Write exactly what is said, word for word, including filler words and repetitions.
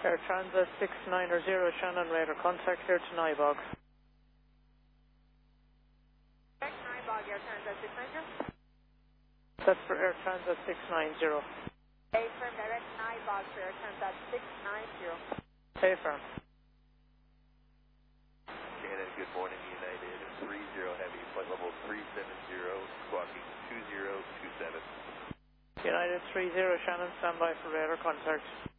Air Transat six nine zero, Shannon radar contact here to Nybog. Nybog, Air Transat six nine zero. That's for Air Transat six nine zero. A firm, direct Nybog for Air Transat six nine zero. A firm. Shannon, good morning, United three zero Heavy, flight level three seven zero, squawking two zero two seven. United three zero, Shannon, standby for radar contact.